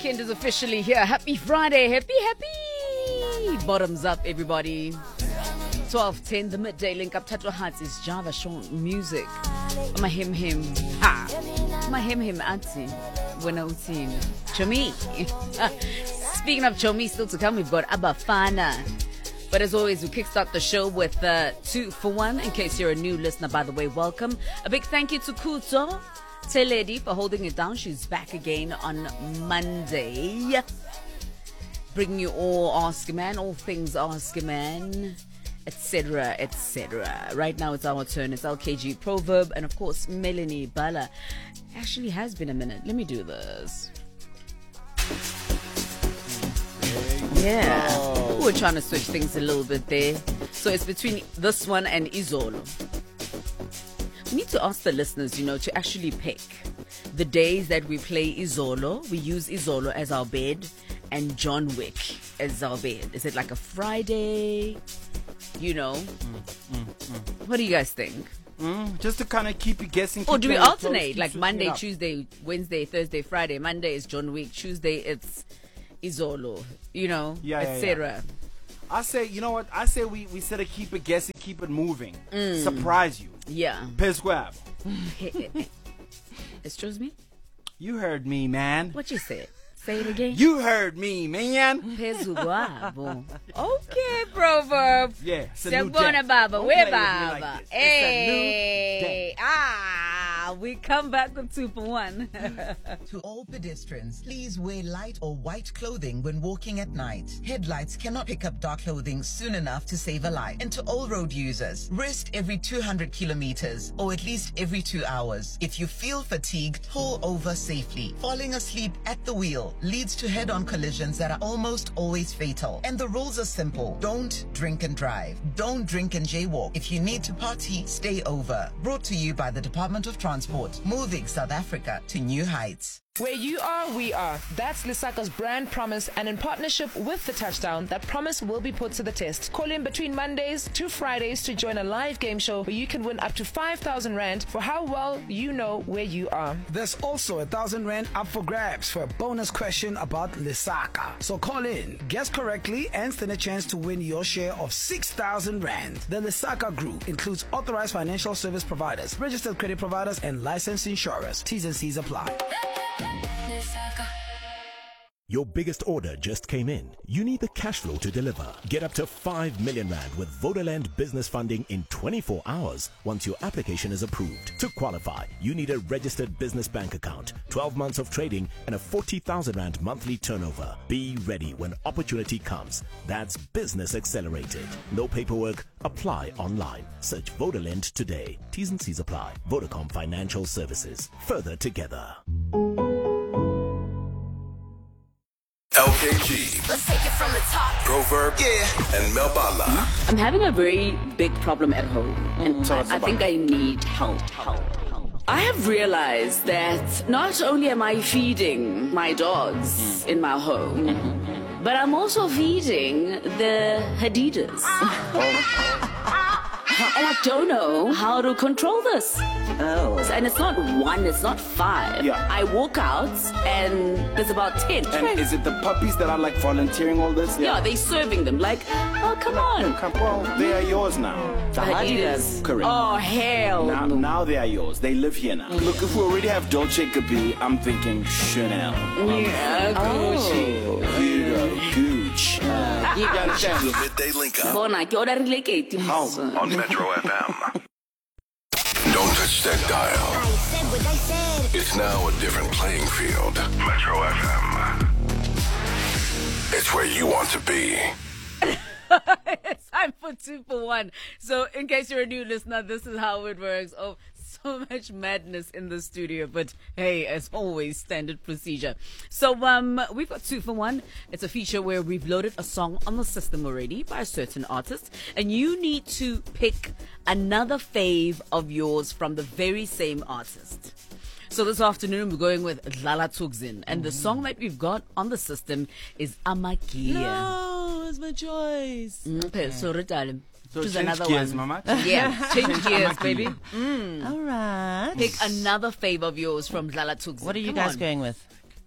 weekend is officially here. Happy Friday. Happy. Bottoms up, everybody. 12:10, the midday link up. Tattoo Hearts is Java Sean music. My him. Ha. My him auntie. When I was in Chomi. Speaking of Chomi, still to come, we've got Abafana. But as always, we kickstart the show with 2 for 1. In case you're a new listener, by the way, welcome. A big thank you to Kuto Teledi for holding it down. She's back again on Monday. Bringing you all Ask a Man, all things Ask a Man, etc., etc. Right now it's our turn. It's LKG Proverb and, of course, Melanie Bala. Actually has been a minute. Let me do this. Yeah. We're trying to switch things a little bit there. So it's between this one and Izolo. We need to ask the listeners, to actually pick the days that we play Izolo. We use Izolo as our bed and John Wick as our bed. Is it like a Friday? What do you guys think? Just to kind of keep you guessing. Or do we alternate? Like Monday, Tuesday, Wednesday, Thursday, Friday. Monday is John Wick. Tuesday it's Izolo. Etc. I say, you know what? I say we said to keep it guessing, keep it moving. Surprise you. Yeah. Pesquab. Excuse me? You heard me, man. What you said? Say it again. You heard me, man. Okay, Proverb. Yeah, it's a new day. Baba. Don't Where play with me Baba? like this. It's a Hey. new day. We come back with 2 for 1. To all pedestrians, please wear light or white clothing when walking at night. Headlights cannot pick up dark clothing soon enough to save a life. And to all road users, rest every 200 kilometers or at least every 2 hours. If you feel fatigued, pull over safely. Falling asleep at the wheel leads to head-on collisions that are almost always fatal. And the rules are simple. Don't drink and drive. Don't drink and jaywalk. If you need to party, stay over. Brought to you by the Department of Transport, moving South Africa to new heights. Where you are, we are. That's Lesaka's brand promise, and in partnership with The Touchdown, that promise will be put to the test. Call in between Mondays to Fridays to join a live game show where you can win up to 5,000 Rand for how well you know where you are. There's also 1,000 Rand up for grabs for a bonus question about Lesaka. So call in, guess correctly, and stand a chance to win your share of 6,000 Rand. The Lesaka Group includes authorized financial service providers, registered credit providers, and licensed insurers. T's and C's apply. Your biggest order just came in. You need the cash flow to deliver. Get up to 5 million Rand with Vodaland business funding in 24 hours once your application is approved. To qualify, you need a registered business bank account, 12 months of trading, and a 40,000 Rand monthly turnover. Be ready when opportunity comes. That's Business Accelerated. No paperwork. Apply online. Search Vodaland today. T's and C's apply. Vodacom Financial Services. Further together. LKG. Let's take it from the top. Proverb, and Melbala. I'm having a very big problem at home, and I think I need help. I have realized that not only am I feeding my dogs in my home, but I'm also feeding the Hadidas. And I don't know how to control this. And it's not 1, it's not 5. Yeah. I walk out and there's about 10. And is it the puppies that are like volunteering all this? Yeah, they serving them like, oh, come on. Well, they are yours now. The Hadidas. Correct. Oh, hell. Now they are yours. They live here now. Look, if we already have Dolce Gabbana, I'm thinking Chanel. Yeah, Gucci. Gooch. The midday link up on Metro FM. Don't touch that dial. It's now a different playing field. Metro FM. It's where you want to be. It's time for 2 for 1. So in case you're a new listener, this is how it works. Oh, so much madness in the studio, but hey, as always, standard procedure. So we've got 2 for 1. It's a feature where we've loaded a song on the system already by a certain artist, and you need to pick another fave of yours from the very same artist. So this afternoon we're going with Dlala Thukzin, and the song that we've got on the system is Amakia. No, it's my choice. Okay, so Ritalin. So Choose change another gears, one. mama. Yeah, change gears, baby. All right. Pick another fave of yours from Dlala Thukzin. What are you Come guys on. going with?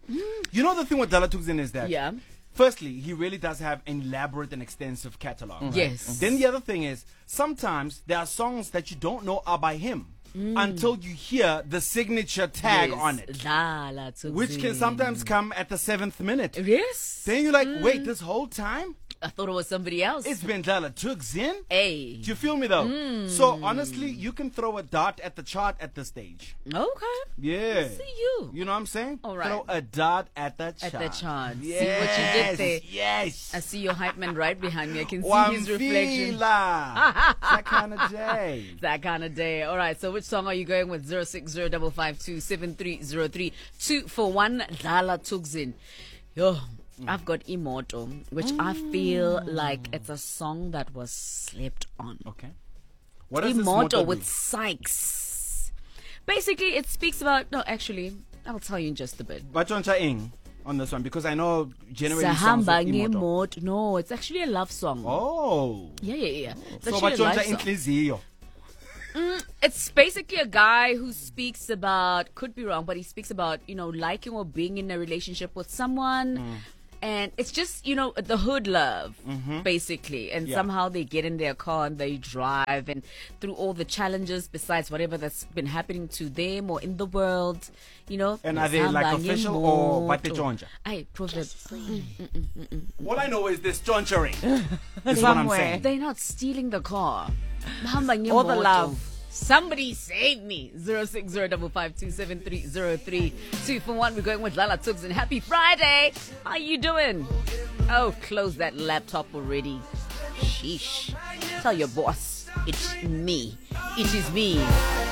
You know the thing with Dala Tukzin is that, Yeah. firstly, he really does have an elaborate and extensive catalog. Right? Yes. Then the other thing is, sometimes there are songs that you don't know are by him until you hear the signature tag Yes. on it, Dala Tukzin. which can sometimes come at the 7th minute. Yes. Then you're like, wait, this whole time I thought it was somebody else. it's been Dala Tukzin? Hey. Do you feel me though? So honestly, you can throw a dart at the chart at this stage. Okay. Yeah. See you. You know what I'm saying? All right. Throw a dart at the chart. At the chart. Yes. See what you did there. Yes. I see your hype man right behind me. I can see his Wamfila. reflection. That kind of day. That kind of day. All right. So which song are you going with? 0605527303 241 Dala Tukzin. Yo, I've got Imoto, which I feel like it's a song that was slept on. Okay. What does this Imoto motto with do? Sykes. Basically, it speaks about. No, actually, I'll tell you in just a bit. Bachoncha ing on this one because I know generally songs Sahamba with Imoto. ngemoto. No, it's actually a love song. Oh. Yeah. It's So actually a love Bachoncha song. inhliziyo. It's basically a guy who speaks about, could be wrong, but he speaks about, liking or being in a relationship with someone. And it's just, the hood love, basically. And Yeah. somehow they get in their car and they drive, and through all the challenges, besides whatever that's been happening to them or in the world, And are they like Sahamba official or ngemoto. Batechonja? Aye, Proverb. All I know is this chonchering. Is what I'm saying. They're not stealing the car. Bahamba All the ngemoto. love. Somebody save me. 0605527303 241. We're going with Dala Tukzin. Happy Friday. How you doing? Oh, close that laptop already. Sheesh. Tell your boss. It's me. It is me.